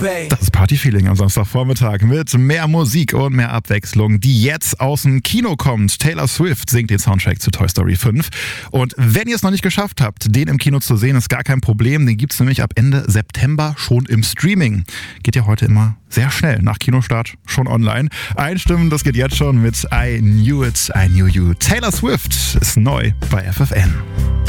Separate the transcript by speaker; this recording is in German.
Speaker 1: Das ist Partyfeeling am Samstagvormittag mit mehr Musik und mehr Abwechslung, die jetzt aus dem Kino kommt. Taylor Swift singt den Soundtrack zu Toy Story 5. Und wenn ihr es noch nicht geschafft habt, den im Kino zu sehen, ist gar kein Problem. Den gibt's nämlich ab Ende September schon im Streaming. Geht ja heute immer sehr schnell. Nach Kinostart schon online. Einstimmen, das geht jetzt schon mit I Knew It, I Knew You. Taylor Swift ist neu bei FFN.